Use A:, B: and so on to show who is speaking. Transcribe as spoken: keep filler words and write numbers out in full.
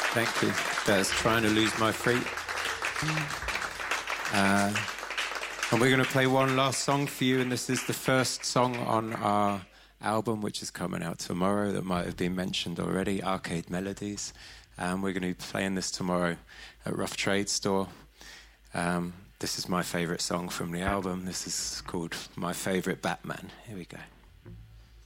A: Thank you. That's Trying to Lose My Feet. Uh, and we're going to play one last song for you, and this is the first song on our album, which is coming out tomorrow, that might have been mentioned already, Arcade Melodies. Um, we're going to be playing this tomorrow at Rough Trade Store. Um, this is my favourite song from the album. This is called My Favourite Batman. Here we go.